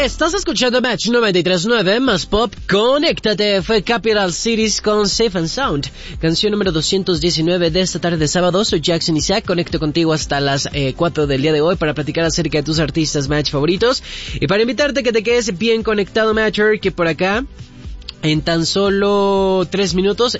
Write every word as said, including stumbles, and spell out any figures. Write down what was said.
Estás escuchando Match noventa y tres punto nueve más pop. Conéctate, fue Capital Cities con Safe and Sound, canción número doscientos diecinueve de esta tarde de sábado. Soy Jackson Isaac, conecto contigo hasta las eh, cuatro del día de hoy para platicar acerca de tus artistas Match favoritos y para invitarte que te quedes bien conectado, Matcher, que por acá en tan solo tres minutos